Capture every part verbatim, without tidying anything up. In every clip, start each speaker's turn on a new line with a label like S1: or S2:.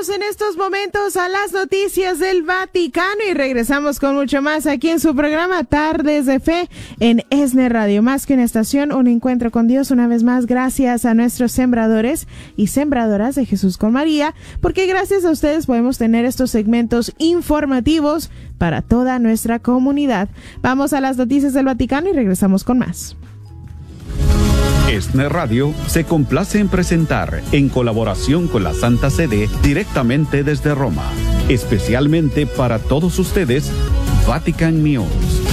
S1: Vamos en estos momentos a las noticias del Vaticano y regresamos con mucho más aquí en su programa Tardes de Fe en ESNE Radio. Más que una estación, un encuentro con Dios. Una vez más, gracias a nuestros sembradores y sembradoras de Jesús con María, porque gracias a ustedes podemos tener estos segmentos informativos para toda nuestra comunidad. Vamos a las noticias del Vaticano y regresamos con más.
S2: ESNE Radio se complace en presentar, en colaboración con la Santa Sede, directamente desde Roma, especialmente para todos ustedes, Vatican News.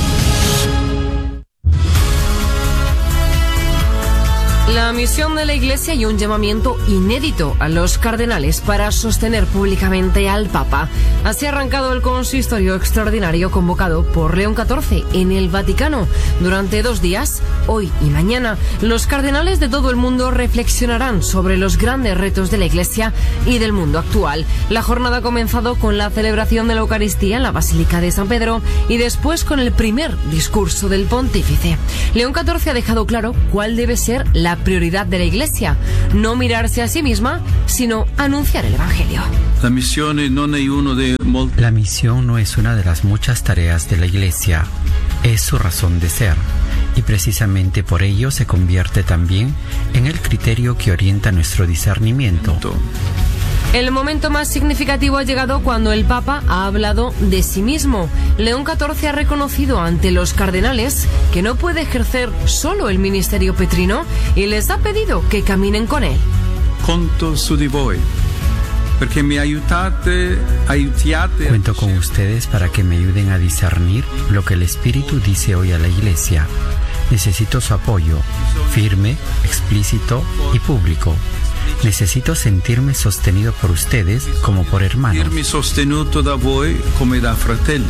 S3: La misión de la Iglesia y un llamamiento inédito a los cardenales para sostener públicamente al Papa. Así ha arrancado el consistorio extraordinario convocado por León catorce en el Vaticano. Durante dos días, hoy y mañana, los cardenales de todo el mundo reflexionarán sobre los grandes retos de la Iglesia y del mundo actual. La jornada ha comenzado con la celebración de la Eucaristía en la Basílica de San Pedro y después con el primer discurso del pontífice. León catorce ha dejado claro cuál debe ser la prioridad de la Iglesia: no mirarse a sí misma, sino anunciar el Evangelio.
S4: La misión no es uno de
S5: La misión no es una de las muchas tareas de la Iglesia, es su razón de ser, y precisamente por ello se convierte también en el criterio que orienta nuestro discernimiento.
S3: El momento más significativo ha llegado cuando el Papa ha hablado de sí mismo. León catorce ha reconocido ante los cardenales que no puede ejercer solo el ministerio petrino y les ha pedido que caminen con él.
S4: Conto su di voi, perché mi aiutate, aiutiate.
S5: Cuento con ustedes para que me ayuden a discernir lo que el Espíritu dice hoy a la Iglesia. Necesito su apoyo, firme, explícito y público. Necesito sentirme sostenido por ustedes como por hermanos.
S4: Sentirmi sostenuto da voi come da fratelli.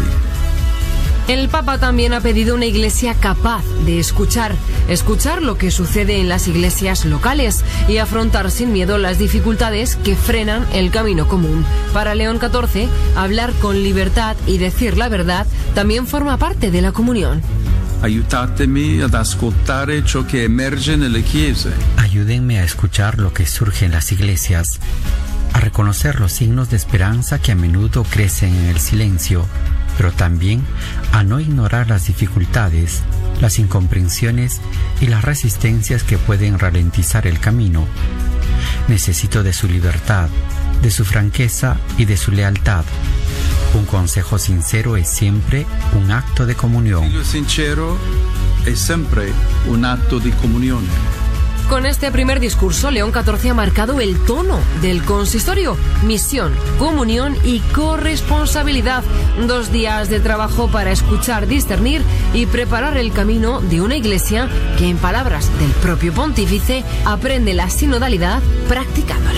S3: El Papa también ha pedido una iglesia capaz de escuchar, escuchar lo que sucede en las iglesias locales y afrontar sin miedo las dificultades que frenan el camino común. Para León catorce, hablar con libertad y decir la verdad también forma parte de la comunión.
S4: Aiutatemi ad ascoltare ciò che emerge nelle chiese.
S5: Ayúdenme a escuchar lo que surge en las iglesias, a reconocer los signos de esperanza que a menudo crecen en el silencio, pero también a no ignorar las dificultades, las incomprensiones y las resistencias que pueden ralentizar el camino. Necesito de su libertad, de su franqueza y de su lealtad. Un consejo sincero es siempre un acto de comunión.
S4: Il sincero è sempre un atto di comunione.
S3: Con este primer discurso, León catorce ha marcado el tono del consistorio: misión, comunión y corresponsabilidad. Dos días de trabajo para escuchar, discernir y preparar el camino de una iglesia que, en palabras del propio pontífice, aprende la sinodalidad practicándola.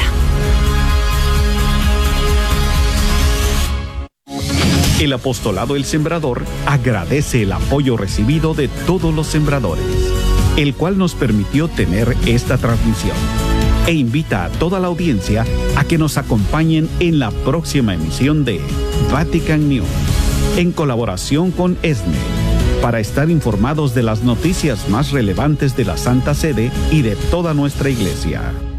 S2: El Apostolado El Sembrador agradece el apoyo recibido de todos los sembradores, el cual nos permitió tener esta transmisión, e invita a toda la audiencia a que nos acompañen en la próxima emisión de Vatican News, en colaboración con ESNE, para estar informados de las noticias más relevantes de la Santa Sede y de toda nuestra Iglesia.